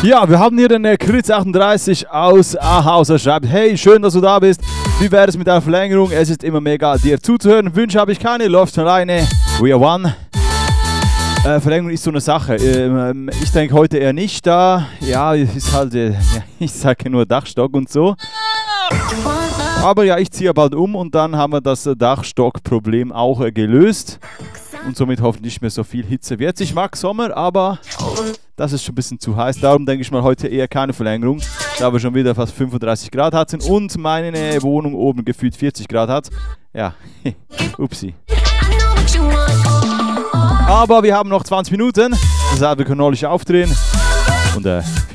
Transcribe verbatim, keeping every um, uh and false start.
Ja, wir haben hier den äh, Kritz achtunddreißig aus Ahaus. Er schreibt, hey, schön, dass du da bist. Wie wäre es mit einer Verlängerung? Es ist immer mega, dir zuzuhören. Wünsche habe ich keine, läuft alleine. We are one. Äh, Verlängerung ist so eine Sache. Ähm, ich denke heute eher nicht da. Ja, ist halt, äh, ich sage nur Dachstock und so. Aber ja, ich ziehe bald um und dann haben wir das äh, Dachstock-Problem auch äh, gelöst. Und somit hoffentlich nicht mehr so viel Hitze wird. Ich mag Sommer, aber das ist schon ein bisschen zu heiß. Darum denke ich mal heute eher keine Verlängerung, da wir schon wieder fast fünfunddreißig Grad hatten und meine Wohnung oben gefühlt vierzig Grad hat. Ja, upsi. Aber wir haben noch zwanzig Minuten, deshalb wir können ordentlich aufdrehen und äh,